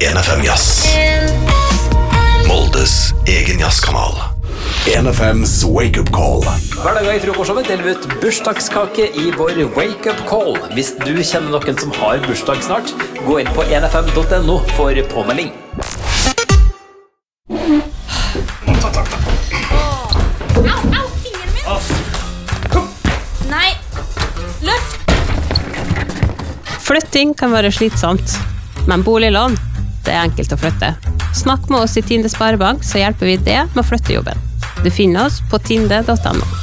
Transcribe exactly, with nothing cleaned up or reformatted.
en F M Jazz. Moldes egen jazzkanal. en F M's Wake Up Call. Hver dag i frokostshowet deler vi ut bursdagskake i vår Wake Up Call. Hvis du kjenner noen som har bursdag snart, gå inn på en f m punktum no for påmelding. Au, au, fingeren min! Nei, løft! Flytting kan være slitsomt, men boliglån, det er enkelt å flytte. Snakk med oss i Tinde Sparebank, så hjelper vi det med å flytte jobben. Du finner oss på tinde punktum no.